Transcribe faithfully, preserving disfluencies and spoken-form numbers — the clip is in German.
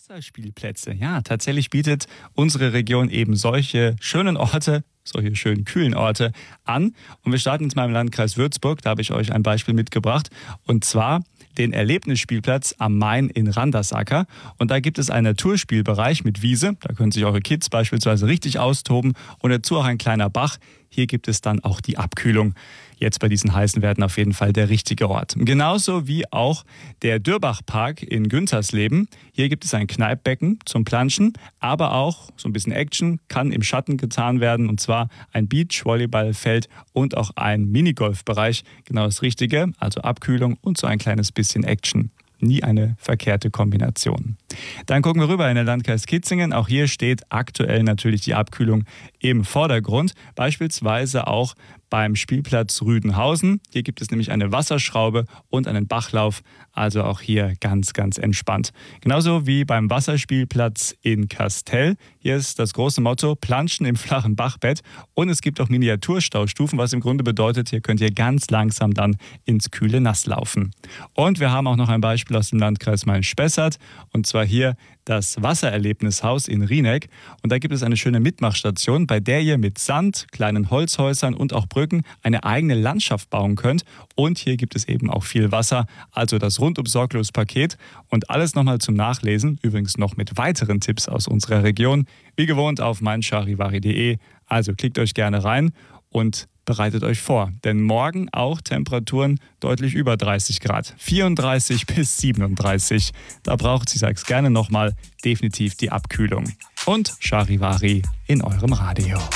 Wasserspielplätze. Ja, tatsächlich bietet unsere Region eben solche schönen Orte, solche schönen kühlen Orte an. Und wir starten jetzt mal im Landkreis Würzburg. Da habe ich euch ein Beispiel mitgebracht. Und zwar den Erlebnisspielplatz am Main in Randersacker. Und da gibt es einen Naturspielbereich mit Wiese. Da können sich eure Kids beispielsweise richtig austoben. Und dazu auch ein kleiner Bach. Hier gibt es dann auch die Abkühlung. Jetzt bei diesen heißen Werten auf jeden Fall der richtige Ort. Genauso wie auch der Dürbach-Park in Güntersleben. Hier gibt es ein Kneippbecken zum Planschen, aber auch so ein bisschen Action kann im Schatten getan werden. Und zwar ein Beach-Volleyballfeld und auch ein Minigolfbereich. Genau das Richtige, also Abkühlung und so ein kleines bisschen Action. Nie eine verkehrte Kombination. Dann gucken wir rüber in den Landkreis Kitzingen. Auch hier steht aktuell natürlich die Abkühlung im Vordergrund. Beispielsweise auch beim Spielplatz Rüdenhausen. Hier gibt es nämlich eine Wasserschraube und einen Bachlauf. Also auch hier ganz, ganz entspannt. Genauso wie beim Wasserspielplatz in Kastel. Hier ist das große Motto: Planschen im flachen Bachbett. Und es gibt auch Miniaturstaustufen, was im Grunde bedeutet, hier könnt ihr ganz langsam dann ins kühle Nass laufen. Und wir haben auch noch ein Beispiel aus dem Landkreis Main-Spessart. Und zwar hier das Wassererlebnishaus in Rieneck. Und da gibt es eine schöne Mitmachstation, bei der ihr mit Sand, kleinen Holzhäusern und auch Brücken eine eigene Landschaft bauen könnt. Und hier gibt es eben auch viel Wasser, also das rundum sorglos Paket. Und alles nochmal zum Nachlesen, übrigens noch mit weiteren Tipps aus unserer Region, wie gewohnt auf mein charivari punkt de. Also klickt euch gerne rein und bereitet euch vor, denn morgen auch Temperaturen deutlich über dreißig Grad. vierunddreißig bis siebenunddreißig. Da braucht es, ich sage es gerne nochmal, definitiv die Abkühlung. Und Charivari in eurem Radio.